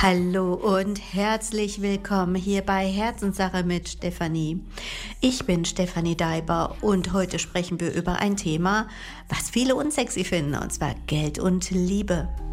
Hallo und herzlich willkommen hier bei Herzenssache mit Stefanie. Ich bin Stefanie Daiber und heute sprechen wir über ein Thema, was viele unsexy finden, und zwar Geld und Liebe.